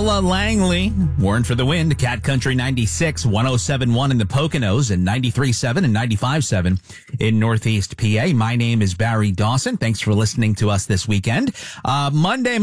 Ella Langley, Warren for the Wind, Cat Country 96, 107.1 in the Poconos, and 93.7 and 95.7 in Northeast PA. My name is Barry Dawson. Thanks for listening to us this weekend. Monday